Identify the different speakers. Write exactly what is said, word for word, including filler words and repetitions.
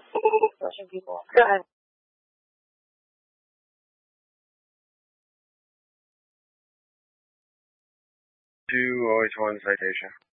Speaker 1: Russian people. Go ahead.
Speaker 2: Two always one citation.